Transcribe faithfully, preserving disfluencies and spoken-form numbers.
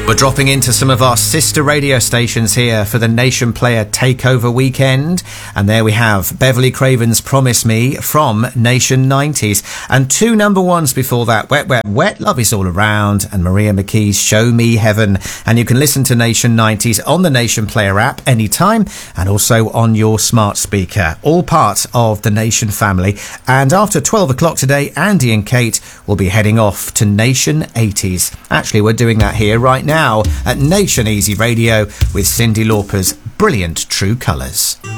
We're dropping into some of our sister radio stations here for the Nation Player Takeover weekend. And there we have Beverly Craven's Promise Me from Nation nineties. And two number ones before that, Wet, Wet, Wet, Love Is All Around, and Maria McKee's Show Me Heaven. And you can listen to Nation nineties on the Nation Player app anytime and also on your smart speaker. All part of the Nation family. And after twelve o'clock today, Andy and Kate will be heading off to Nation eighties. Actually, we're doing that here right now at Nation Easy Radio with Cyndi Lauper's brilliant True Colours.